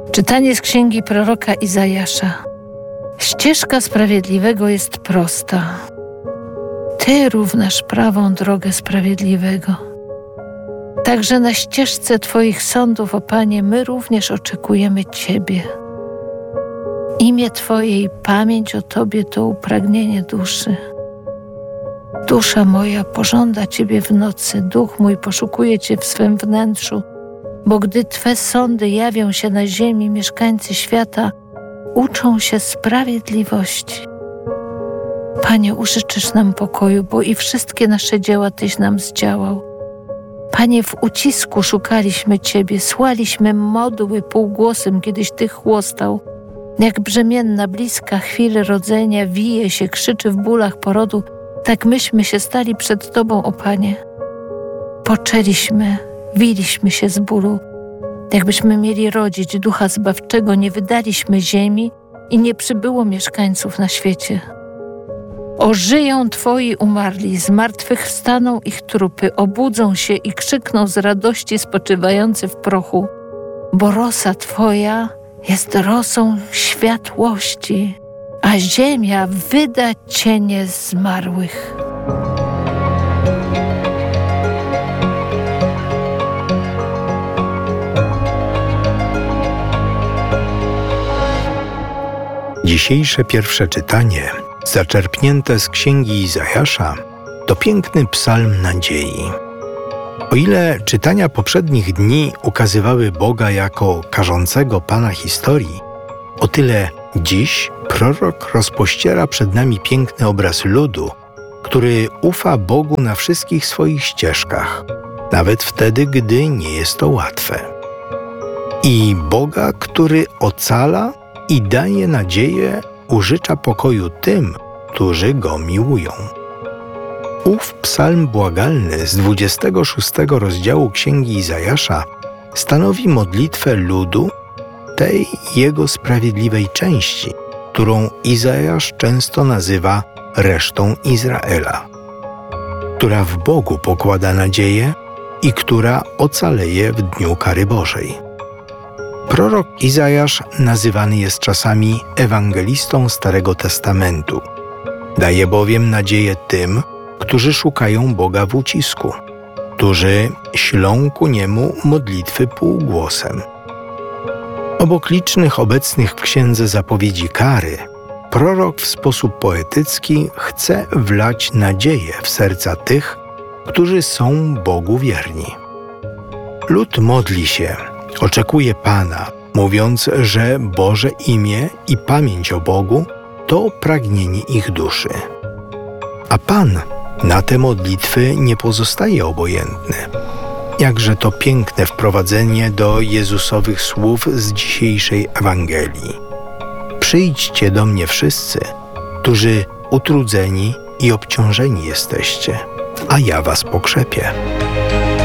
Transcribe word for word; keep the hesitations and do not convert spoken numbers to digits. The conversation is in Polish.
Czytanie z księgi proroka Izajasza. Ścieżka sprawiedliwego jest prosta. Ty równasz prawą drogę sprawiedliwego. Także na ścieżce Twoich sądów, o Panie, my również oczekujemy Ciebie. Imię Twoje i pamięć o Tobie to upragnienie duszy. Dusza moja pożąda Ciebie w nocy, duch mój poszukuje Cię w swym wnętrzu, bo gdy Twe sądy jawią się na ziemi, mieszkańcy świata uczą się sprawiedliwości. Panie, użyczysz nam pokoju, bo i wszystkie nasze dzieła Tyś nam zdziałał. Panie, w ucisku szukaliśmy Ciebie, słaliśmy modły półgłosem, kiedyś Ty chłostał. Jak brzemienna bliska chwili rodzenia wije się, krzyczy w bólach porodu, tak myśmy się stali przed Tobą, o Panie. Poczęliśmy, wiliśmy się z bólu, jakbyśmy mieli rodzić ducha zbawczego, nie wydaliśmy ziemi i nie przybyło mieszkańców na świecie. Ożyją Twoi umarli, z martwych wstaną ich trupy, obudzą się i krzykną z radości spoczywający w prochu, bo rosa Twoja jest rosą światłości, a ziemia wyda cienie zmarłych. Dzisiejsze pierwsze czytanie, zaczerpnięte z księgi Izajasza, to piękny psalm nadziei. O ile czytania poprzednich dni ukazywały Boga jako karzącego Pana historii, o tyle dziś prorok rozpościera przed nami piękny obraz ludu, który ufa Bogu na wszystkich swoich ścieżkach, nawet wtedy, gdy nie jest to łatwe. I Boga, który ocala i daje nadzieję, użycza pokoju tym, którzy Go miłują. Ów psalm błagalny z dwudziestego szóstego rozdziału Księgi Izajasza stanowi modlitwę ludu, tej jego sprawiedliwej części, którą Izajasz często nazywa resztą Izraela, która w Bogu pokłada nadzieję i która ocaleje w dniu kary Bożej. Prorok Izajasz nazywany jest czasami ewangelistą Starego Testamentu. Daje bowiem nadzieję tym, którzy szukają Boga w ucisku, którzy ślą ku Niemu modlitwy półgłosem. Obok licznych obecnych w księdze zapowiedzi kary, prorok w sposób poetycki chce wlać nadzieję w serca tych, którzy są Bogu wierni. Lud modli się, oczekuje Pana, mówiąc, że Boże imię i pamięć o Bogu to pragnienie ich duszy. A Pan na te modlitwy nie pozostaje obojętny. Jakże to piękne wprowadzenie do Jezusowych słów z dzisiejszej Ewangelii. Przyjdźcie do mnie wszyscy, którzy utrudzeni i obciążeni jesteście, a ja was pokrzepię.